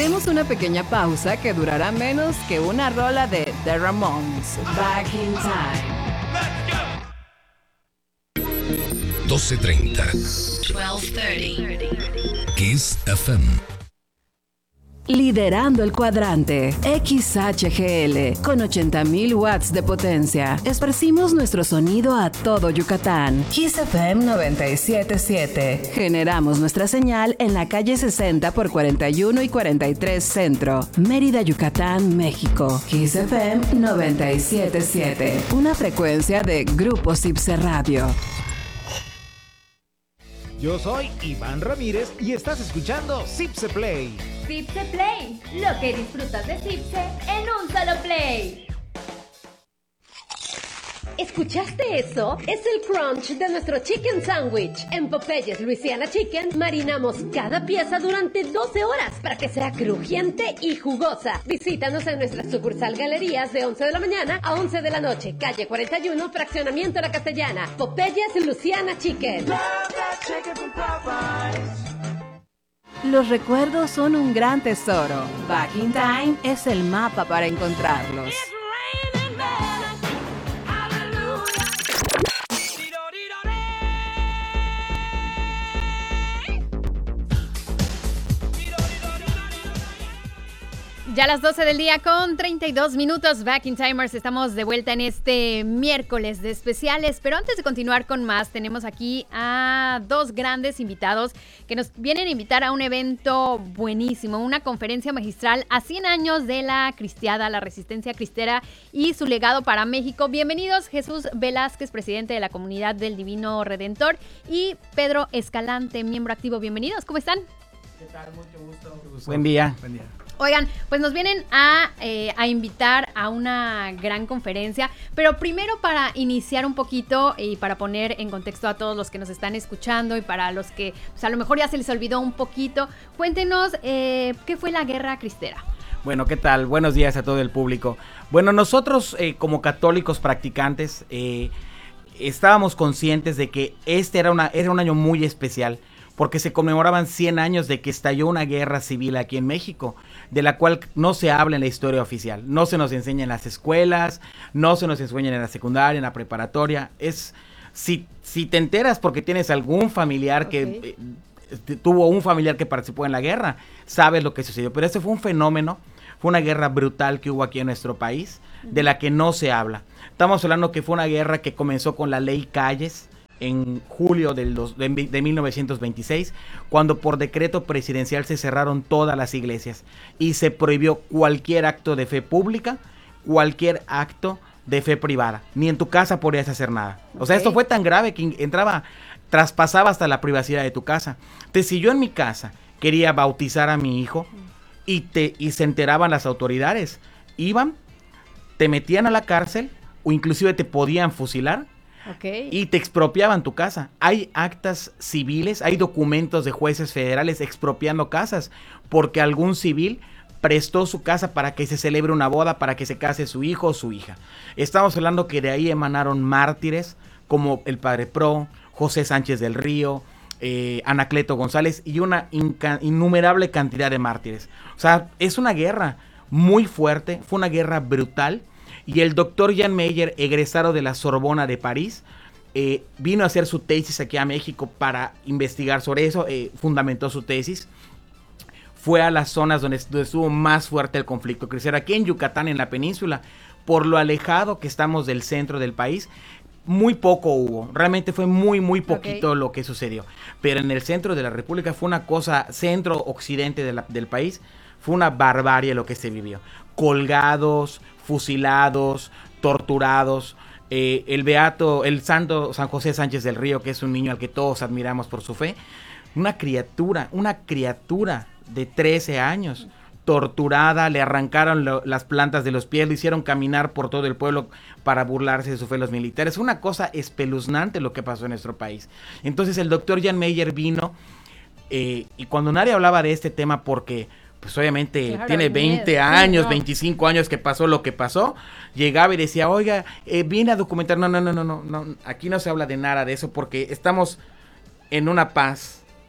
Haremos una pequeña pausa que durará menos que una rola de The Ramones. Back in Time. 12:30. 12:30. Kiss FM. Liderando el cuadrante, XHGL, con 80,000 watts de potencia. Esparcimos nuestro sonido a todo Yucatán. Kiss FM 97.7. Generamos nuestra señal en la calle 60 por 41 y 43 Centro, Mérida, Yucatán, México. Kiss FM 97.7. Una frecuencia de Grupo Cipse Radio. Yo soy Iván Ramírez y estás escuchando Cipse Play. Cipse Play, lo que disfrutas de Cipse en un solo play. ¿Escuchaste eso? Es el crunch de nuestro chicken sandwich. En Popeyes Louisiana Chicken marinamos cada pieza durante 12 horas para que sea crujiente y jugosa. Visítanos en nuestra sucursal Galerías de 11 de la mañana a 11 de la noche, calle 41, fraccionamiento La Castellana. Popeyes Louisiana Chicken. Los recuerdos son un gran tesoro. Back in Time es el mapa para encontrarlos. Ya a las 12 del día con 32 minutos, Back in Timers, estamos de vuelta en este miércoles de especiales, pero antes de continuar con más, tenemos aquí a dos grandes invitados que nos vienen a invitar a un evento buenísimo, una conferencia magistral a 100 años de la cristiada, la resistencia cristera y su legado para México. Bienvenidos, Jesús Velázquez, presidente de la Comunidad del Divino Redentor, y Pedro Escalante, miembro activo. Bienvenidos, ¿cómo están? ¿Qué tal? Mucho gusto. Buen día. Buen día. Oigan, pues nos vienen a invitar a una gran conferencia, pero primero para iniciar un poquito y para poner en contexto a todos los que nos están escuchando y para los que pues, a lo mejor ya se les olvidó un poquito, cuéntenos qué fue la Guerra Cristera. Bueno, ¿qué tal? Buenos días a todo el público. Bueno, nosotros como católicos practicantes estábamos conscientes de que este era un año muy especial, porque se conmemoraban 100 años de que estalló una guerra civil aquí en México, de la cual no se habla en la historia oficial, no se nos enseña en las escuelas, no se nos enseña en la secundaria, en la preparatoria. Si te enteras porque tienes algún familiar que tuvo un familiar que participó en la guerra, sabes lo que sucedió, pero ese fue un fenómeno, fue una guerra brutal que hubo aquí en nuestro país, de la que no se habla. Estamos hablando que fue una guerra que comenzó con la ley Calles, en julio de 1926, cuando por decreto presidencial se cerraron todas las iglesias y se prohibió cualquier acto de fe pública, cualquier acto de fe privada. Ni en tu casa podías hacer nada. O sea, esto fue tan grave que traspasaba hasta la privacidad de tu casa. Entonces, si yo en mi casa quería bautizar a mi hijo y se enteraban las autoridades, iban, te metían a la cárcel o inclusive te podían fusilar. Y te expropiaban tu casa. Hay actas civiles, hay documentos de jueces federales expropiando casas porque algún civil prestó su casa para que se celebre una boda, para que se case su hijo o su hija. Estamos hablando que de ahí emanaron mártires como el Padre Pro, José Sánchez del Río, Anacleto González y una innumerable cantidad de mártires. O sea, es una guerra muy fuerte, fue una guerra brutal. Y el doctor Jan Meyer, egresado de la Sorbona de París, vino a hacer su tesis aquí a México para investigar sobre eso, fundamentó su tesis. Fue a las zonas donde estuvo más fuerte el conflicto cristero. Aquí en Yucatán, en la península, por lo alejado que estamos del centro del país, muy poco hubo. Realmente fue muy poquito lo que sucedió. Pero en el centro de la República fue una cosa, centro-occidente del país, fue una barbarie lo que se vivió. Colgados, fusilados, torturados. El santo San José Sánchez del Río, que es un niño al que todos admiramos por su fe, una criatura de 13 años, torturada, le arrancaron las plantas de los pies, lo hicieron caminar por todo el pueblo para burlarse de su fe los militares. Una cosa espeluznante lo que pasó en nuestro país. Entonces el doctor Jan Meyer vino y cuando nadie hablaba de este tema porque pues obviamente claro, tiene 20 años, 25 años que pasó lo que pasó, llegaba y decía, oiga, vine a documentar, no, aquí no se habla de nada de eso porque estamos en una paz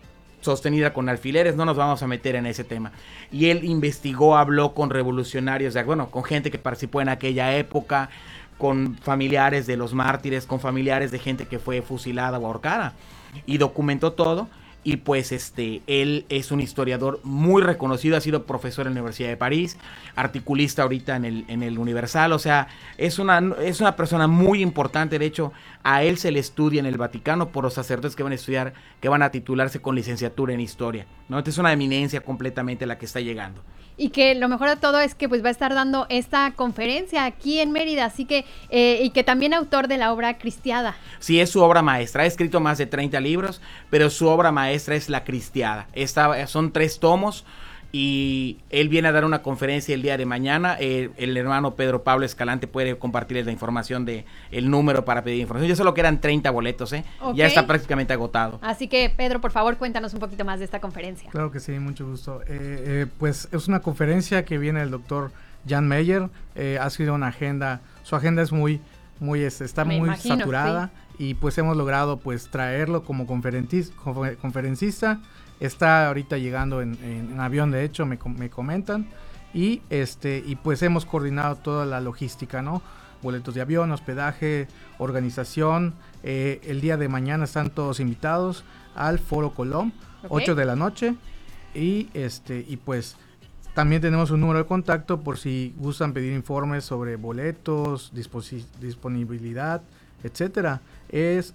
sostenida con alfileres, no nos vamos a meter en ese tema. Y él investigó, habló con revolucionarios, con gente que participó en aquella época, con familiares de los mártires, con familiares de gente que fue fusilada o ahorcada, y documentó todo. Y pues él es un historiador muy reconocido, ha sido profesor en la Universidad de París, articulista ahorita en el Universal, o sea, es una persona muy importante. De hecho, a él se le estudia en el Vaticano por los sacerdotes que van a estudiar, que van a titularse con licenciatura en historia, ¿no? Entonces es una eminencia completamente la que está llegando. Y que lo mejor de todo es que pues va a estar dando esta conferencia aquí en Mérida, así que, y que también autor de la obra Cristiada. Sí, es su obra maestra, ha escrito más de 30 libros, pero su obra maestra es La Cristiada. Son 3 tomos, y él viene a dar una conferencia el día de mañana. El hermano Pedro Pablo Escalante puede compartirles la información de el número para pedir información. Ya solo quedan 30 boletos, Okay. Ya está prácticamente agotado. Así que, Pedro, por favor, cuéntanos un poquito más de esta conferencia. Claro que sí, mucho gusto. Pues es una conferencia que viene el doctor Jan Meyer. Ha sido una agenda, su agenda es está muy imagino, saturada, sí. Y pues hemos logrado pues traerlo como conferencista. Está ahorita llegando en avión, de hecho, me comentan. Y pues hemos coordinado toda la logística, ¿no? Boletos de avión, hospedaje, organización. El día de mañana están todos invitados al Foro Colom, okay. 8 de la noche. Y pues también tenemos un número de contacto por si gustan pedir informes sobre boletos, disponibilidad, etcétera. Es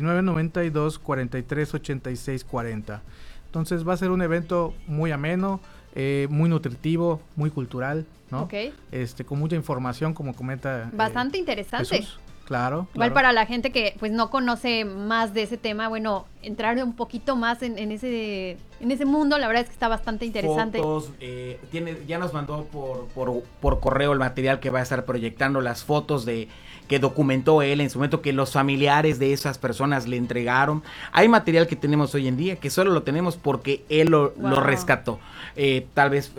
9992-438640. Entonces va a ser un evento muy ameno, muy nutritivo, muy cultural, ¿no? Okay. Con mucha información, como comenta. Bastante interesante. Jesús. Claro. Igual para la gente que pues no conoce más de ese tema, bueno, entrar un poquito más en ese mundo, la verdad es que está bastante interesante. Fotos, ya nos mandó por correo el material que va a estar proyectando, las fotos que documentó él en su momento, que los familiares de esas personas le entregaron. Hay material que tenemos hoy en día que solo lo tenemos porque él lo rescató. Tal vez,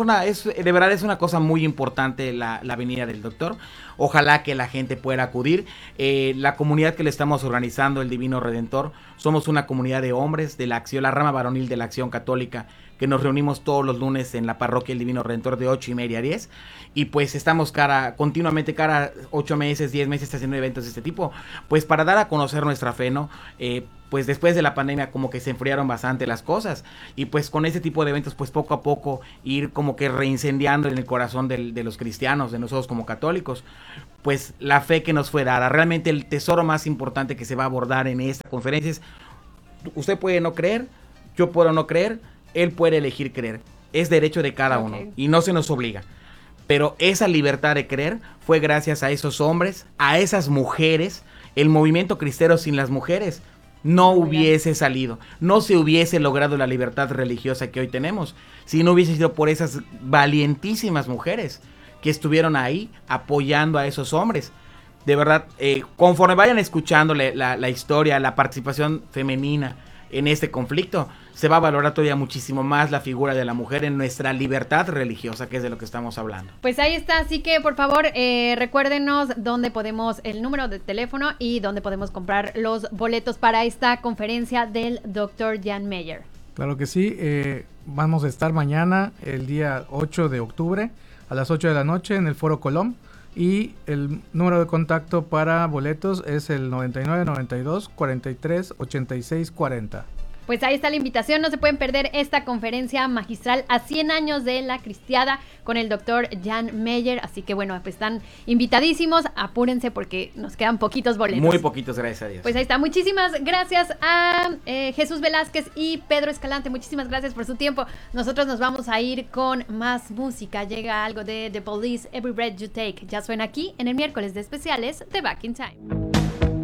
de verdad es una cosa muy importante la venida del doctor. Ojalá que la gente pueda acudir. La comunidad que le estamos organizando, el Divino Redentor, somos una comunidad de hombres de la acción, la rama varonil de la Acción Católica, que nos reunimos todos los lunes en la parroquia El Divino Redentor de 8:30 a 10, y pues estamos continuamente cada 8 meses, 10 meses haciendo eventos de este tipo, pues para dar a conocer nuestra fe, ¿no? Pues después de la pandemia como que se enfriaron bastante las cosas, y pues con este tipo de eventos pues poco a poco ir como que reincendiando en el corazón de los cristianos, de nosotros como católicos, pues la fe que nos fue dada. Realmente el tesoro más importante que se va a abordar en esta conferencia es, usted puede no creer, yo puedo no creer, él puede elegir creer, es derecho de cada uno y no se nos obliga. Pero esa libertad de creer fue gracias a esos hombres, a esas mujeres. El movimiento cristero sin las mujeres no hubiese salido, no se hubiese logrado la libertad religiosa que hoy tenemos, si no hubiese sido por esas valientísimas mujeres que estuvieron ahí apoyando a esos hombres. De verdad, conforme vayan escuchando la historia, la participación femenina en este conflicto, se va a valorar todavía muchísimo más la figura de la mujer en nuestra libertad religiosa, que es de lo que estamos hablando. Pues ahí está, así que por favor recuérdenos dónde podemos, el número de teléfono y dónde podemos comprar los boletos para esta conferencia del Dr. Jan Meyer. Claro que sí, vamos a estar mañana, el día 8 de octubre, a las 8 de la noche en el Foro Colom, y el número de contacto para boletos es el 9992-438640. Pues ahí está la invitación, no se pueden perder esta conferencia magistral a 100 años de la Cristiada con el doctor Jan Meyer, así que bueno, pues están invitadísimos, apúrense porque nos quedan poquitos boletos. Muy poquitos, gracias a Dios. Pues ahí está, muchísimas gracias a Jesús Velázquez y Pedro Escalante, muchísimas gracias por su tiempo. Nosotros nos vamos a ir con más música, llega algo de The Police, Every Breath You Take, ya suena aquí en el miércoles de especiales de Back in Time.